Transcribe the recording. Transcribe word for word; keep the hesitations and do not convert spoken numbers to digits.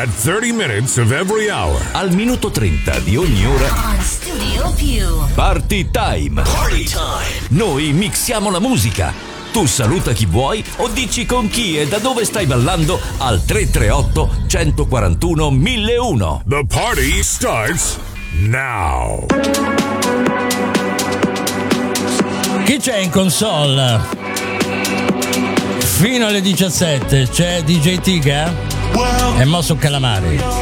At thirty minutes of every hour. Al minuto trenta di ogni ora. On Studio Più. Party time. Party time. Noi mixiamo la musica. Tu saluta chi vuoi o dici con chi e da dove stai ballando al tre tre otto, uno quattro uno, mille uno. The party starts now. Chi c'è in console? Fino alle diciassette c'è D J Tiga e Mosso Calamari.